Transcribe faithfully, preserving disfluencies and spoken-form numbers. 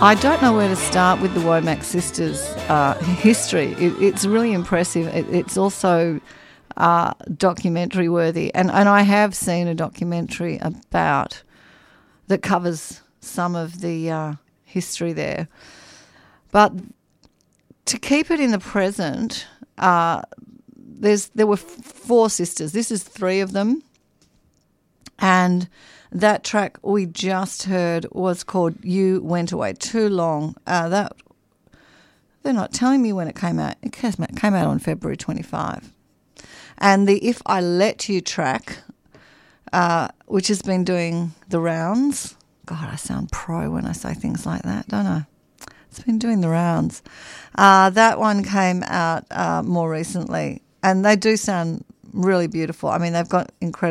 I don't know where to start with the Womack sisters' uh, history. It, it's really impressive. It, it's also uh, documentary worthy, and, and I have seen a documentary about that covers some of the uh, history there. But to keep it in the present, uh, there's there were four sisters. This is three of them, and that track we just heard was called "You Went Away Too Long." Uh, that they're not telling me when it came out. It came out on February twenty-fifth. And the "If I Let You" track, uh, which has been doing the rounds. God, I sound pro when I say things like that, don't I? It's been doing the rounds. Uh, that one came out uh, more recently, and they do sound really beautiful. I mean, they've got incredible